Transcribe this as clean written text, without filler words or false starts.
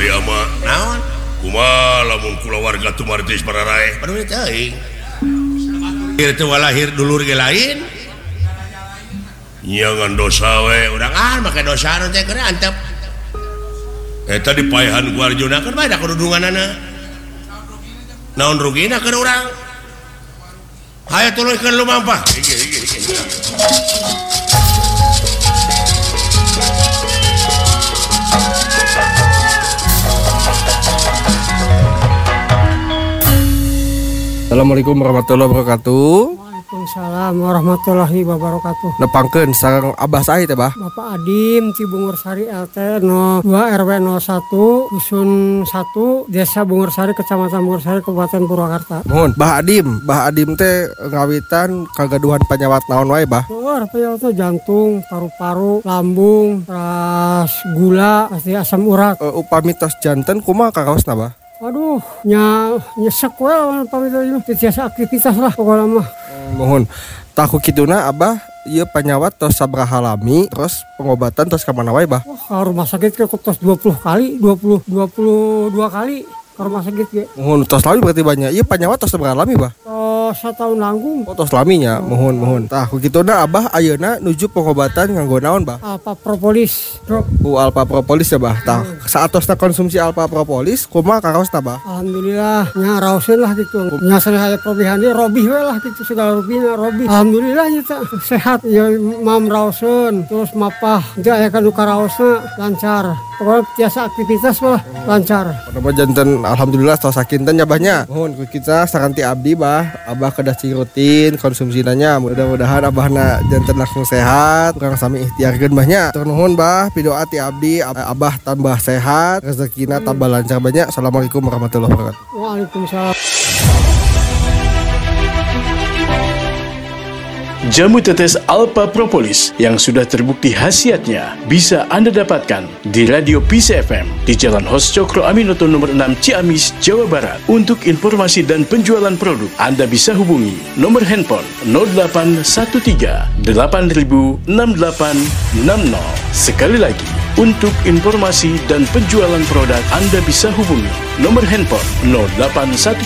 Ari ama naon kumaha lamun kula warga Tumartis Pararae padahal teuing itu lahir dulur ge lain nyangan dosa we urang make dosa anu teh keur antep eta dipaehan ku Arjuna kan bae da kudunganana naon rugina keur urang hayu tuluykeun lumampah Assalamualaikum warahmatullahi wabarakatuh. Waalaikumsalam warahmatullahi wabarakatuh. Nepangkeun sareng Abah sae teh, Bah? Bapak Adim ti Bungursari LT 02 RW 01 Dusun 1 Desa Bungursari Kecamatan Bungursari Kabupaten Purwakarta. Mohon, Bah Adim teh ngawitan kagaduhan penyawat naon wae, Bah? Heuh, penyawat jantung, paru-paru, lambung, ras gula, pasti asam urat. Upami tos janten kumaha kakaosna, Bah? Aduh, nyesek we lawan pamit tiasa aktivitas lah pokoknya mah. Mohon. Tahu kituna Abah ieu penyawat tos sabaraha lami, terus pengobatan tos ka mana wae, Bah? Wah, ka rumah sakit ke tos 22 kali ke rumah sakit ge. Mohon tos lami berarti banyak. Ieu penyawat tos sabaraha lami, Bah? Satahun langgung. Oh, tos laminya. Mohon. Tah kituna Abah ayeuna nuju pengobatan nganggo naon, Bah? Alpha Propolis drop. Alpha Propolis ya, Bah. Tah saatosna konsumsi Alpha Propolis kumaha kakaosna, Bah? Alhamdulillah nya raoseun lah gitu. Nya saya probihan dia robih we lah gitu segala rubina robih. Alhamdulillah nya sehat ya mam raoseun terus mapah teu aya kanu karaosna lancar. Pokoknya biasa aktivitas mah lancar. Pada janten alhamdulillah tos sakinten nya Bahnya. Mohon ku kita saranti abdi, Bah. Abah kedah cing rutin konsumsinanya. Mudah-mudahan Abahna janten langsung sehat. Urang sami ikhtiarkeun Bahnya. Tur nuhun, Bah, pidoa ti abdi Abah tambah sehat, rezekina tambah lancar banyak. Assalamualaikum warahmatullahi wabarakatuh. Waalaikumsalam. Jamu tetes Alpha Propolis yang sudah terbukti khasiatnya bisa Anda dapatkan di Radio Peace FM di Jalan Hos Cokro Aminoto nomor 6 Ciamis, Jawa Barat. Untuk informasi dan penjualan produk, Anda bisa hubungi nomor handphone 0813 8000 6860. Sekali lagi, untuk informasi dan penjualan produk Anda bisa hubungi nomor handphone 0813